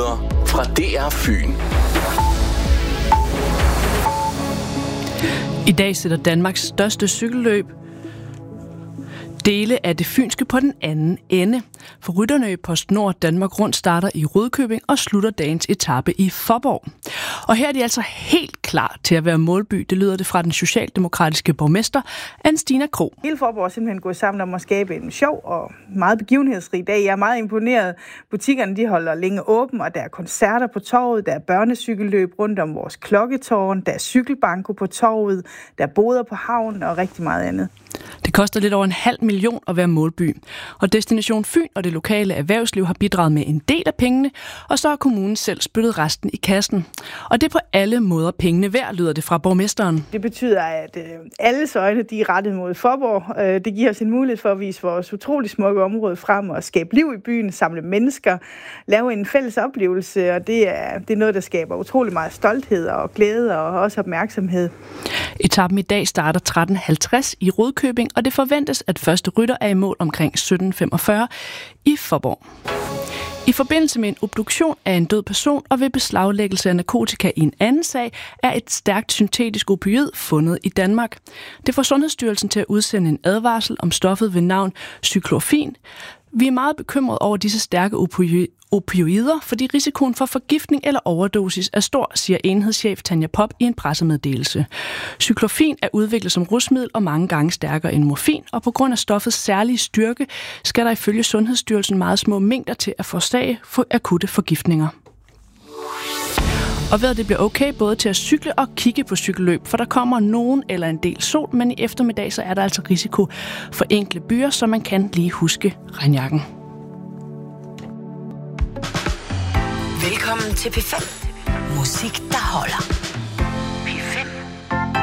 Nyheder fra DR Fyn. I dag sætter Danmarks største cykelløb dele af det fynske på den anden ende. For rytterne i PostNord Danmark Rundt starter i Rudkøbing og slutter dagens etape i Faaborg. Og her er de altså helt klar til at være målby. Det lyder det fra den socialdemokratiske borgmester, Anne-Stina Krog. Hele Faaborg er simpelthen gået sammen om at skabe en sjov og meget begivenhedsrig dag. Jeg er meget imponeret. Butikkerne de holder længe åben, og der er koncerter på torvet, der er børnecykelløb rundt om vores klokketårn, der er cykelbanko på torvet, der er boder på havnen og rigtig meget andet. Det koster lidt over 500.000 at være målby. Og Destination Fyn og det lokale erhvervsliv har bidraget med en del af pengene, og så har kommunen selv spyttet resten i kassen. Og det er på alle måder pengene værd, lyder det fra borgmesteren. Det betyder, at alles øjne de er rettet mod Faaborg. Det giver os en mulighed for at vise vores utrolig smukke område frem og skabe liv i byen, samle mennesker, lave en fælles oplevelse, og det er noget, der skaber utrolig meget stolthed og glæde og også opmærksomhed. Etappen i dag starter 13.50 i Rudkøbing, og det forventes, at første rytter er i mål omkring 17.45 i Faaborg. I forbindelse med en obduktion af en død person og ved beslaglæggelse af narkotika i en anden sag, er et stærkt syntetisk opioid fundet i Danmark. Det får Sundhedsstyrelsen til at udsende en advarsel om stoffet ved navn cyklofin. Vi er meget bekymrede over disse stærke opioider, fordi risikoen for forgiftning eller overdosis er stor, siger enhedschef Tanja Pop i en pressemeddelelse. Cyklofin er udviklet som rusmiddel og mange gange stærkere end morfin, og på grund af stoffets særlige styrke skal der ifølge Sundhedsstyrelsen meget små mængder til at forårsage for akutte forgiftninger. Og vejret det bliver okay både til at cykle og kigge på cykelløb, for der kommer nogen eller en del sol, men i eftermiddag så er der altså risiko for enkle byer, så man kan lige huske regnjakken. Velkommen til P5. Musik, der holder.